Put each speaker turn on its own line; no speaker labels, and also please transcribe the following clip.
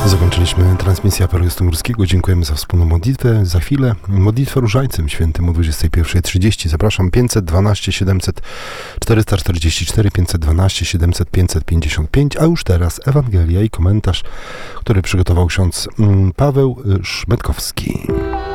Zakończyliśmy transmisję apelu Jastrzębskiego. Dziękujemy za wspólną modlitwę. Za chwilę modlitwę różańcem świętym o 21:30. Zapraszam 512 700 444, 512 700 555, a już teraz Ewangelia i komentarz, który przygotował ksiądz Paweł Szmetkowski.